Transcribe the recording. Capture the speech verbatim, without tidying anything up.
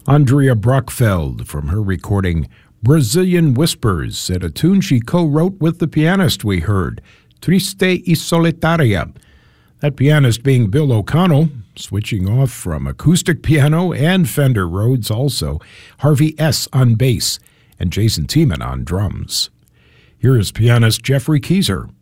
Andrea Brockfeld, from her recording Brazilian Whispers, said a tune she co-wrote with the pianist we heard, Triste y Solitaria. That pianist being Bill O'Connell, switching off from acoustic piano and Fender Rhodes also, Harvey S. on bass, and Jason Tiemann on drums. Here is pianist Jeffrey Keyser.